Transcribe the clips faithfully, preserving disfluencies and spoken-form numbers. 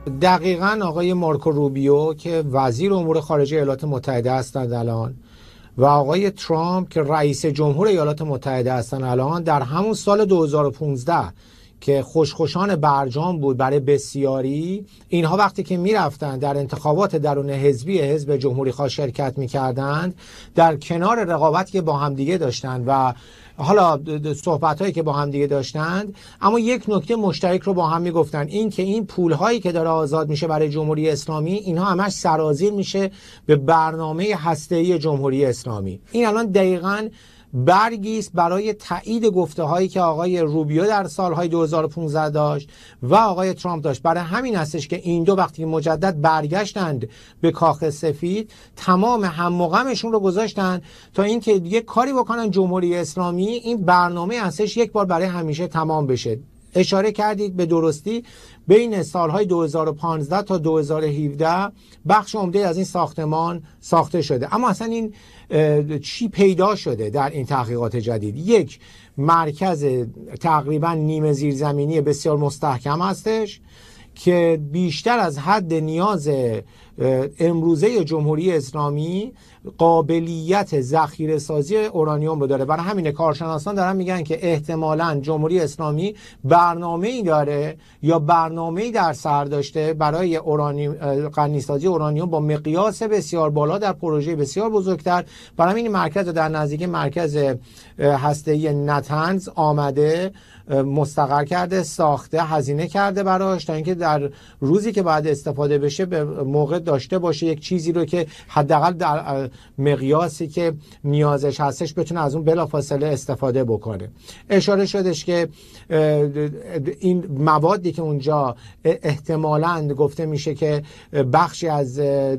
دقیقاً آقای مارکو روبیو که وزیر امور خارجه ایالات متحده هستند الان و آقای ترامپ که رئیس جمهور ایالات متحده هستند الان، در همون سال دو هزار و پانزده که خوشخوشان برجام بود برای بسیاری، اینها وقتی که میرفتن در انتخابات درون حزبی حزب جمهوری خواه شرکت میکردند، در کنار رقابتی که با همدیگه داشتند و حالا صحبت‌هایی که با هم دیگه داشتند، اما یک نکته مشترک رو با هم میگفتن، این که این پول‌هایی که داره آزاد میشه برای جمهوری اسلامی، اینها همش سرازیر میشه به برنامه هسته‌ای جمهوری اسلامی. این الان دقیقاً برگی است برای تایید گفته‌هایی که آقای روبیو در سالهای دو هزار و پانزده داشت و آقای ترامپ داشت. برای همین هستش که این دو وقتی مجدد برگشتند به کاخ سفید، تمام هم‌وغمشون رو گذاشتن تا اینکه یک کاری بکنن جمهوری اسلامی این برنامه هستش یک بار برای همیشه تمام بشه. اشاره کردید به درستی، بین سالهای دو هزار و پانزده تا دو هزار و هفده بخش عمده از این ساختمان ساخته شده. اما اصلا این چی پیدا شده در این تحقیقات جدید؟ یک مرکز تقریبا نیمه زیرزمینی بسیار مستحکم هستش که بیشتر از حد نیاز امروزه جمهوری اسلامی قابلیت ذخیره سازی اورانیوم رو داره. برای همین کارشناسان دارن میگن که احتمالاً جمهوری اسلامی برنامه‌ای داره یا برنامه‌ای در سر داشته برای اورانیوم، غنی‌سازی اورانیوم با مقیاس بسیار بالا در پروژه بسیار بزرگتر. برای همین مرکز در نزدیک مرکز هسته‌ای نتنز آمده، مستقر کرده، ساخته، هزینه کرده براش تا اینکه در روزی که باید استفاده بشه به موقع داشته باشه یک چیزی رو که حداقل در مقیاسی که نیازش هستش بتونه از اون بلافاصله استفاده بکنه. اشاره شدش که این موادی که اونجا احتمالاً گفته میشه که بخشی از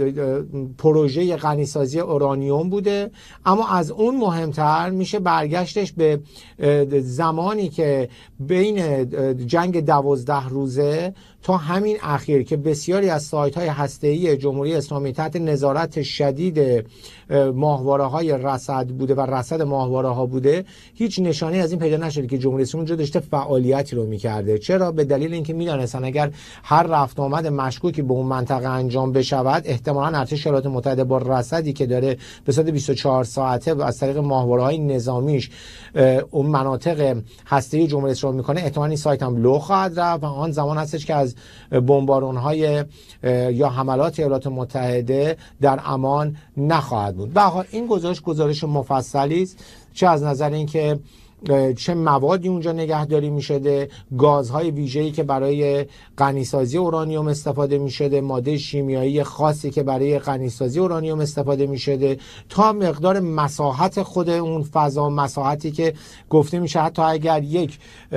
پروژه غنی‌سازی اورانیوم بوده، اما از اون مهمتر میشه برگشتش به زمانی که بین جنگ دوازده روزه تا همین اخیر که بسیاری از سایت‌های هسته‌ای جمهوری اسلامی تحت نظارت شدید ماهواره‌های رصد بوده و رصد ماهواره‌ها بوده، هیچ نشانه از این پیدا نشده که جمهوری اسلامی اونجا داشته فعالیتی رو می‌کرده. چرا؟ به دلیل اینکه می‌دونستن اگر هر رفت آمد مشکوکی به اون منطقه انجام بشود، احتمالاً ارتش ایالات متحده با رصدی که داره به صورت بیست و چهار ساعته از طریق ماهواره‌های نظامیش اون مناطق هسته‌ای جمهوری اسلامی می‌کنه، احتمالاً این سایت هم لو خواهد رفت و آن زمان هستش که از بمبارون‌های یا حملات ایالات متحده در امان نخواهد بود. به هر حال این گزارش گزارش مفصلی است، چه از نظر اینکه چه موادی اونجا نگهداری می شده، گازهای ویژه‌ای که برای غنی‌سازی اورانیوم استفاده می شده، ماده شیمیایی خاصی که برای غنی‌سازی اورانیوم استفاده می شده، تا مقدار مساحت خود اون فضا، مساحتی که گفته میشه حتی اگر یک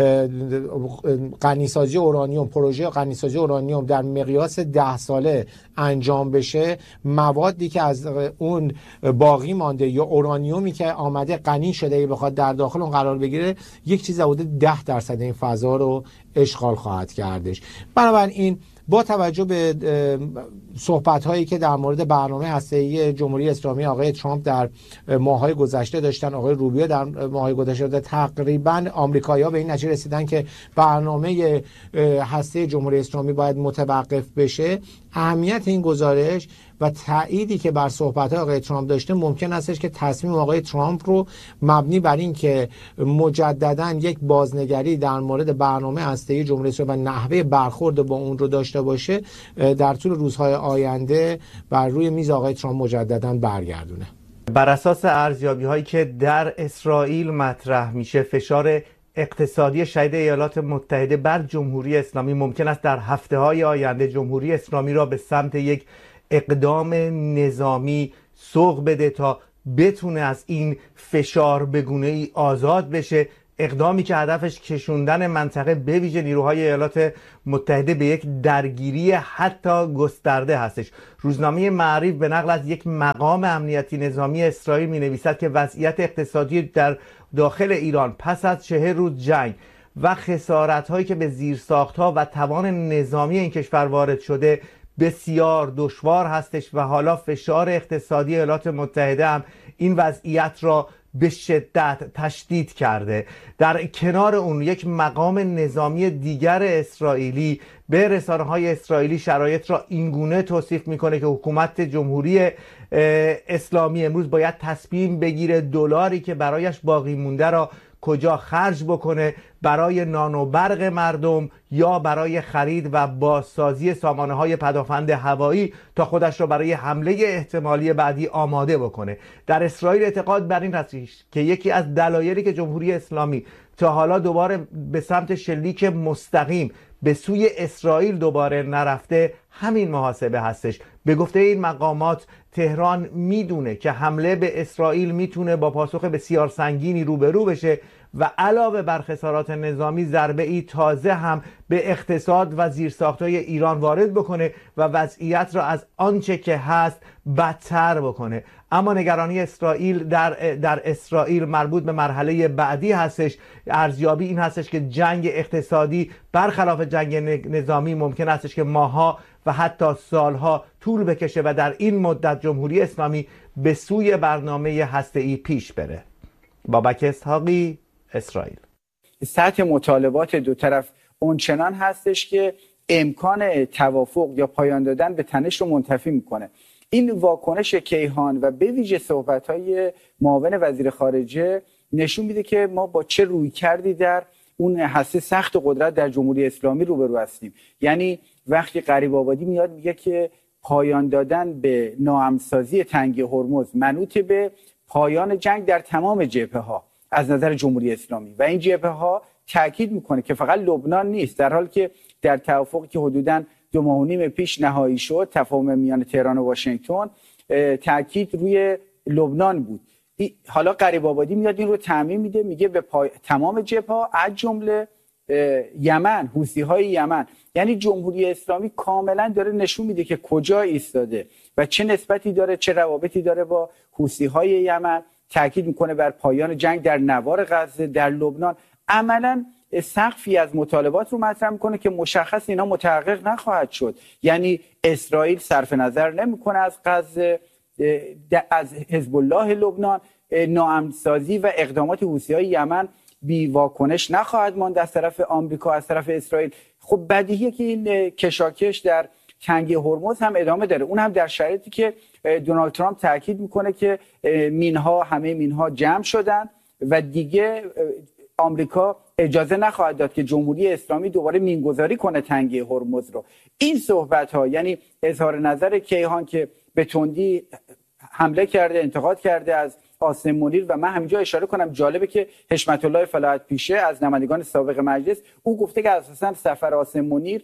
غنی‌سازی اورانیوم، پروژه غنی‌سازی اورانیوم در مقیاس ده ساله انجام بشه، موادی که از اون باقی مانده یا اورانیومی که آمده غنی شده ای بخواد در داخل اون قرار بگیره، یک چیز حدود ده درصد این فضا رو اشغال خواهد کردش. بنابراین با توجه به صحبت‌هایی که در مورد برنامه هسته‌ای جمهوری اسلامی آقای ترامپ در ماه‌های گذشته داشتن، آقای روبیو در ماه‌های گذشته داشتن، تقریباً آمریکایی‌ها به این نتیجه رسیدن که برنامه هسته جمهوری اسلامی باید متوقف بشه. اهمیت این گزارش و تأییدی که بر صحبت‌های آقای ترامپ داشته ممکن استش که تصمیم آقای ترامپ رو مبنی بر این که مجدداً یک بازنگری در مورد برنامه هسته‌ای جمهوری اسلامی و نحوه برخورد با اون رو داشته باشه، در طول روزهای آینده بر روی میز آقای ترامپ مجدداً برگردونه. بر اساس ارزیابی‌هایی که در اسرائیل مطرح میشه، فشار اقتصادی شدید ایالات متحده بر جمهوری اسلامی ممکن است در هفته‌های آینده جمهوری اسلامی را به سمت یک اقدام نظامی سوق بده تا بتونه از این فشار به گونه‌ای آزاد بشه، اقدامی که هدفش کشوندن منطقه به ویژه نیروهای ایالات متحده به یک درگیری حتی گسترده هستش. روزنامه معارف به نقل از یک مقام امنیتی نظامی اسرائیل می نویسد که وضعیت اقتصادی در داخل ایران پس از چهل روز جنگ و خسارت هایی که به زیرساختها و توان نظامی این کشور وارد شده بسیار دشوار هستش و حالا فشار اقتصادی ایالات متحده هم این وضعیت را به شدت تشدید کرده. در کنار اون یک مقام نظامی دیگر اسرائیلی به رسانه‌های اسرائیلی شرایط را اینگونه توصیف میکنه که حکومت جمهوری اسلامی امروز باید تصمیم بگیره دلاری که برایش باقی مونده را کجا خرج بکنه، برای نان و برق مردم یا برای خرید و بازسازی سامانه‌های پدافند هوایی تا خودش را برای حمله احتمالی بعدی آماده بکنه. در اسرائیل اعتقاد بر این هست که یکی از دلایلی که جمهوری اسلامی تا حالا دوباره به سمت شلیک مستقیم به سوی اسرائیل دوباره نرفته همین محاسبه هستش. به گفته این مقامات تهران میدونه که حمله به اسرائیل میتونه با پاسخ بسیار سنگینی روبرو بشه و علاوه بر خسارات نظامی ضربه ای تازه هم به اقتصاد و زیرساخت‌های ایران وارد بکنه و وضعیت را از آنچه که هست بدتر بکنه. اما نگرانی اسرائیل در در اسرائیل مربوط به مرحله بعدی هستش. ارزیابی این هستش که جنگ اقتصادی برخلاف جنگ نظامی ممکن هستش که ماها و حتی سالها طول بکشه و در این مدت جمهوری اسلامی به سوی برنامه هسته‌ای پیش بره. بابک اسحاقی، اسرائیل. سطح مطالبات دو طرف اونچنان هستش که امکان توافق یا پایان دادن به تنش رو منتفی میکنه. این واکنش کیهان و به ویژه صحبت‌های معاون وزیر خارجه نشون میده که ما با چه رویکردی در اون هسته سخت قدرت در جمهوری اسلامی روبرو هستیم. یعنی وقتی غریب آبادی میاد میگه که پایان دادن به ناامن‌سازی تنگه هرمز منوط به پایان جنگ در تمام جبهه‌ها از نظر جمهوری اسلامی و این جبهه‌ها تاکید میکنه که فقط لبنان نیست، در حالی که در توافقی که حدوداً دو ماه و نیم پیش نهایی شد، تفاهم میان تهران و واشنگتن، تاکید روی لبنان بود. حالا غریب آبادی میاد این رو تعمیم میده، میگه به پای... تمام جبهه‌ها از جمله یمن، حوثی‌های یمن. یعنی جمهوری اسلامی کاملا داره نشون میده که کجا ایستاده و چه نسبتی داره، چه روابطی داره با حوثی‌های یمن. تاکید میکنه بر پایان جنگ در نوار غزه، در لبنان. عملاً سقفی از مطالبات رو مطرح میکنه که مشخص اینا متحقق نخواهد شد. یعنی اسرائیل صرف نظر نمیکنه از غزه، از حزب الله لبنان، ناامن‌سازی و اقدامات حوثی‌های یمن بی واکنش نخواهد ماند از طرف آمریکا، از طرف اسرائیل. خب بدیهیه که این کشاکش در تنگه هرمز هم ادامه داره، اون هم در شرایطی که دونالد ترامپ تاکید میکنه که مینها همه مینها جمع شدن و دیگه آمریکا اجازه نخواهد داد که جمهوری اسلامی دوباره مینگذاری کنه تنگه هرمز رو. این صحبت ها یعنی اظهار نظر کیهان که به تندی حمله کرده، انتقاد کرده از قاسم منیر، و من همینجا اشاره کنم جالبه که حشمت الله فلاحت پیشه از نمایندگان سابق مجلس او گفته که اساسا سفر قاسم منیر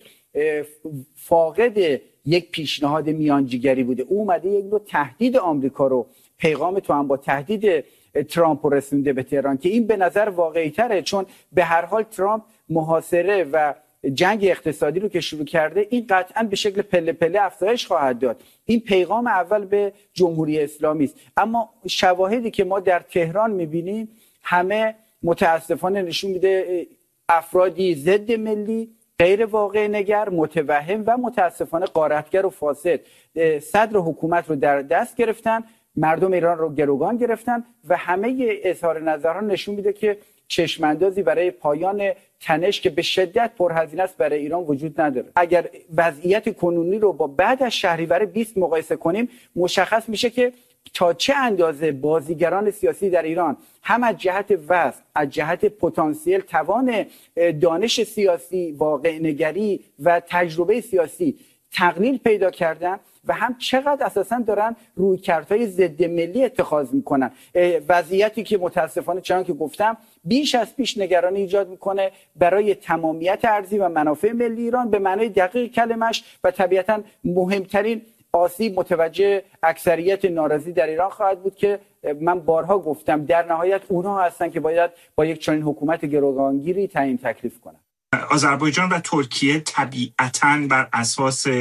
فاقد یک پیشنهاد میانجیگری بوده. او اومده یک نوع تهدید آمریکا رو، پیغام تو هم با تهدید ترامپ رسونده به تهران که این به نظر واقعی تره، چون به هر حال ترامپ محاصره و جنگ اقتصادی رو که شروع کرده این قطعا به شکل پله پله افزایش خواهد داد. این پیغام اول به جمهوری اسلامی است. اما شواهدی که ما در تهران میبینیم همه متاسفانه نشون میده افرادی ضد ملی، غیر واقع نگر، متوهم و متاسفانه غارتگر و فاسد صدر حکومت رو در دست گرفتن، مردم ایران رو گروگان گرفتن و همه اظهار نظرها نشون میده که چشماندازی برای پایان تنش که به شدت پرهزینه است برای ایران وجود نداره. اگر وضعیت کنونی رو با بعد از شهریور بیست مقایسه کنیم مشخص میشه که تا چه اندازه بازیگران سیاسی در ایران هم از جهت وزن، از جهت پتانسیل، توان دانش سیاسی، واقع نگری و تجربه سیاسی تقلیل پیدا کردن و هم چقدر اساسا دارن رویکردهای ضد ملی اتخاذ میکنن. وضعیتی که متاسفانه چنان که گفتم بیش از پیش نگرانی ایجاد میکنه برای تمامیت ارضی و منافع ملی ایران به معنای دقیق کلمش و طبیعتا مهمترین آسیب متوجه اکثریت ناراضی در ایران خواهد بود که من بارها گفتم در نهایت اونها هستن که باید با یک چنین حکومت گروگانگیری تعیین تکلیف کنن. آذربایجان و ترکیه طبیعتاً بر اساس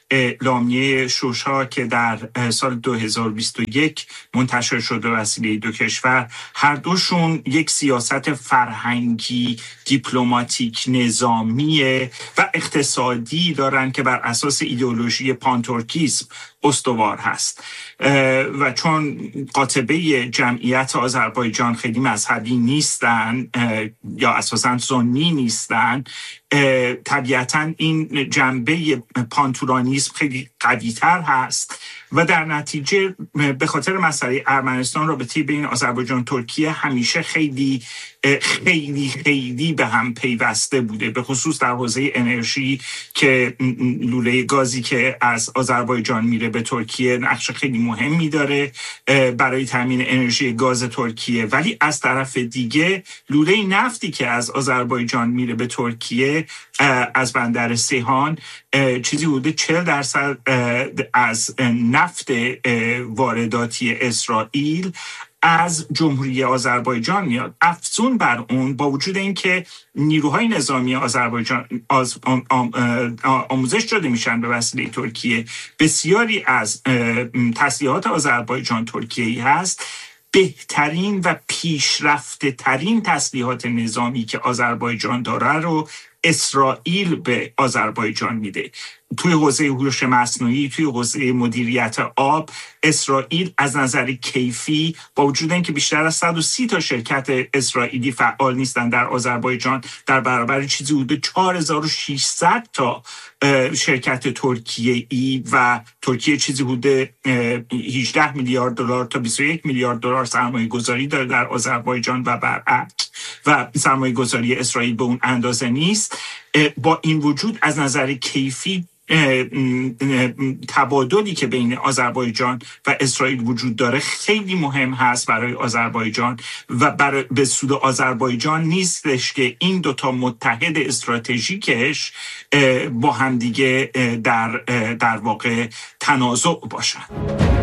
اعلامیه شوشا که در سال دو هزار و بیست و یک منتشر شد به وسیله دو کشور، هر دوشون یک سیاست فرهنگی، دیپلماتیک، نظامی و اقتصادی دارن که بر اساس ایدئولوژی پانتورکیسم استوار هست و چون قاطبه جمعیت آذربایجان خیلی مذهبی نیستن یا اساساً سنی نیستن، طبیعتاً این جنبه پانتورانیسم خیلی قوی‌تر هست و در نتیجه به خاطر مسئله ارمنستان رابطه بین آذربایجان و ترکیه همیشه خیلی خیلی خیلی به هم پیوسته بوده، به خصوص در حوزه انرژی که لوله گازی که از آذربایجان میره به ترکیه نقش خیلی مهمی داره برای تامین انرژی گاز ترکیه. ولی از طرف دیگه لوله نفتی که از آذربایجان میره به ترکیه از بندر سیهان چیزی بوده چهل درصد از نفت وارداتی اسرائیل از جمهوری آذربایجان میاد. افزون بر اون، با وجود اینکه نیروهای نظامی آذربایجان آز آم آم آموزش داده میشن به وسیله ترکیه، بسیاری از تسلیحات آذربایجان ترکیه‌ای هست. بهترین و پیشرفته ترین تسلیحات نظامی که آذربایجان داره رو اسرائیل به آذربایجان میده. توی حوزه هوش مصنوعی، توی حوزه مدیریت آب، اسرائیل از نظر کیفی با وجود اینکه بیشتر از صد و سی تا شرکت اسرائیلی فعال نیستن در آذربایجان، در برابر چیزی حدود چهار هزار و ششصد تا شرکت ترکیه‌ای و ترکیه چیزی حدود هجده میلیارد دلار تا بیست و یک میلیارد دلار سرمایه گذاری داره در آذربایجان و برعکس، و سرمایه گذاری اسرائیل به اون اندازه نیست. با این وجود از نظر کیفی تبادلی که بین آذربایجان و اسرائیل وجود داره خیلی مهم هست برای آذربایجان و برای به سود آذربایجان نیستش که این دوتا متحد استراتژیکش با همدیگه در در واقع تنازع باشن.